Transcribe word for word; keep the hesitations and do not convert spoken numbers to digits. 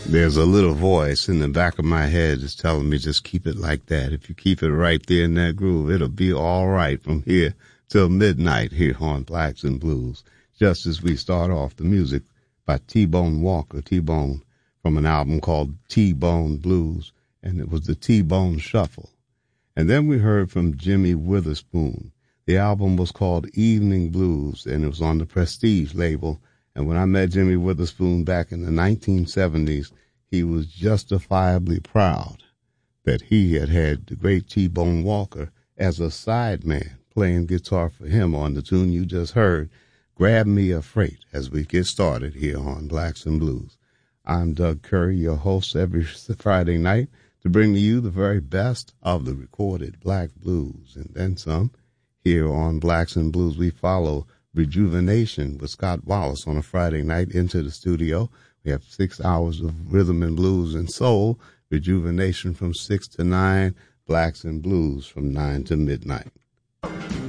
There's a little voice in the back of my head that's telling me just keep it like that. If you keep it right there in that groove, it'll be all right from here till midnight here on Blacks and Blues. Just as we start off the music by T-Bone Walker, T-Bone, from an album called T-Bone Blues, and it was the T-Bone Shuffle. And then we heard from Jimmy Witherspoon. The album was called Evening Blues, and it was on the Prestige label. And when I met Jimmy Witherspoon back in the nineteen seventies, he was justifiably proud that he had had the great T-Bone Walker as a sideman playing guitar for him on the tune you just heard, Grab Me a Freight, as we get started here on Blacks and Blues. I'm Doug Curry, your host every Friday night, to bring to you the very best of the recorded black blues and then some. Here on Blacks and Blues, we follow Rejuvenation with Scott Wallace on a Friday night into the studio. We have six hours of rhythm and blues and soul. Rejuvenation from six to nine. Blacks and Blues from nine to midnight.